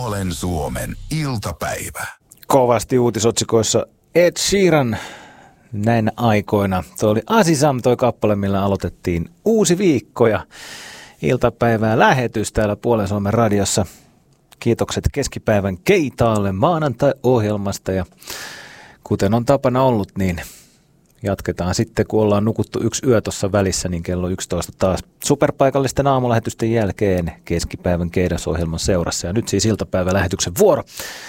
Puolen Suomen iltapäivä. Kovasti uutisotsikoissa Ed Sheeran näinä aikoina. Tuo oli Asisam, toi kappale, millä aloitettiin uusi viikko ja iltapäivää lähetys täällä Puolen Suomen radiossa. Kiitokset keskipäivän Keitaalle maanantai-ohjelmasta ja kuten on tapana ollut, niin jatketaan sitten, kun ollaan nukuttu yksi yö tuossa välissä, niin kello 11 taas superpaikallisten aamulähetysten jälkeen keskipäivän seurassa. Ja nyt siis iltapäivälähetyksen vuoro.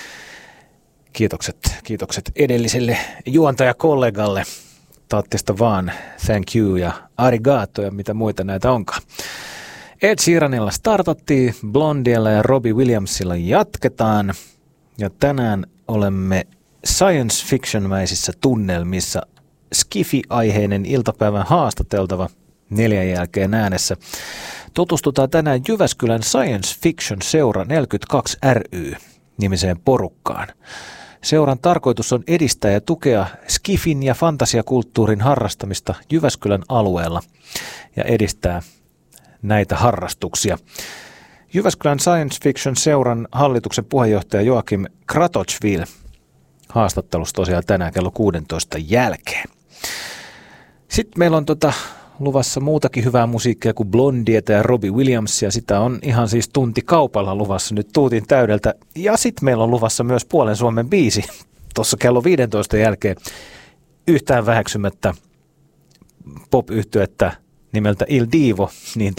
Kiitokset edelliselle juontajakollegalle. Taattista vaan thank you ja arigato ja mitä muita näitä onkaan. Ed Sheeranilla startattiin, Blondiella ja Robbie Williamsilla jatketaan. Ja tänään olemme science fiction-mäisissä tunnelmissa. Skifi-aiheinen iltapäivän haastateltava 4 jälkeen äänessä. Tutustutaan tänään Jyväskylän Science Fiction Seura 42 ry nimiseen porukkaan. Seuran tarkoitus on edistää ja tukea skifin ja fantasiakulttuurin harrastamista Jyväskylän alueella ja edistää näitä harrastuksia. Jyväskylän Science Fiction Seuran hallituksen puheenjohtaja Joakim Kratochvil haastattelussa tosiaan tänään kello 16 jälkeen. Sitten meillä on luvassa muutakin hyvää musiikkia kuin Blondieta ja Robbie Williamsia. Sitä on ihan siis tunti kaupalla luvassa nyt tuutin täydeltä. Ja sitten meillä on luvassa myös Puolen Suomen biisi tuossa kello 15 jälkeen yhtään väheksymättä pop-yhtyettä nimeltä Il Divo. Niin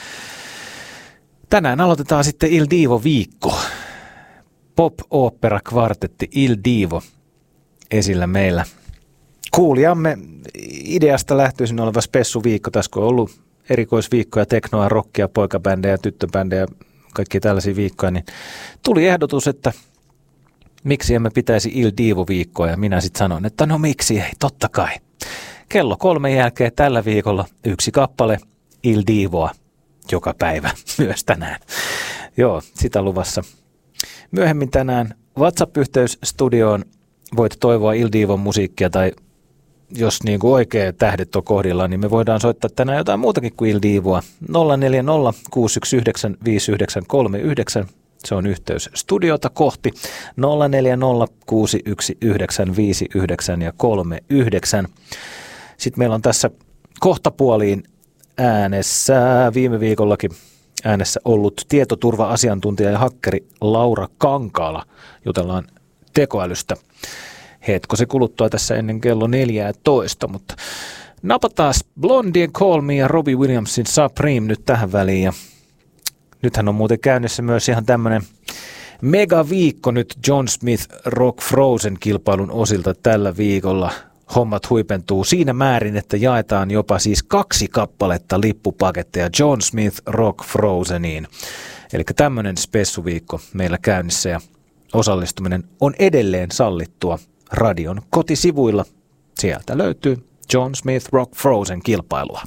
tänään aloitetaan sitten Il Divo-viikko. Pop-opera-kvartetti Il Divo esillä meillä. Kuulijamme ideasta lähtöisin oleva spessuviikko. Tässä on ollut erikoisviikkoja, teknoa, rockia, poikabändejä, tyttöbändejä, kaikki tällaisia viikkoja, niin tuli ehdotus, että miksi emme pitäisi Il Divo-viikkoa, ja minä sitten sanoin, että no miksi ei, totta kai. Kello 3 jälkeen tällä viikolla 1 kappale Il Divoa joka päivä myös tänään. Joo, sitä luvassa. Myöhemmin tänään WhatsApp-yhteys studioon. Voit toivoa Il Divon musiikkia tai jos niin kuin oikein tähdet on kohdillaan, niin me voidaan soittaa tänään jotain muutakin kuin Il Divoa. 040 619 5939. Se on yhteys studiota kohti. 040 619 5939. Sitten meillä on tässä kohtapuoliin äänessä viime viikollakin äänessä ollut tietoturva-asiantuntija ja hakkeri Laura Kankaala. Jutellaan tekoälystä hetkosen kuluttua tässä ennen kello 14, mutta napataan Blondien Call Me ja Robbie Williamsin Supreme nyt tähän väliin. Ja nythän on muuten käynnissä myös ihan tämmöinen megaviikko nyt John Smith Rock Frozen -kilpailun osilta tällä viikolla. Hommat huipentuu siinä määrin, että jaetaan jopa siis 2 kappaletta lippupaketteja John Smith Rock Frozeniin. Eli tämmöinen spessuviikko meillä käynnissä ja osallistuminen on edelleen sallittua radion kotisivuilla. Sieltä löytyy John Smith Rock Frozen -kilpailua.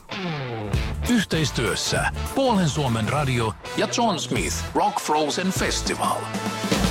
Yhteistyössä Puolen Suomen radio ja John Smith Rock Frozen Festival.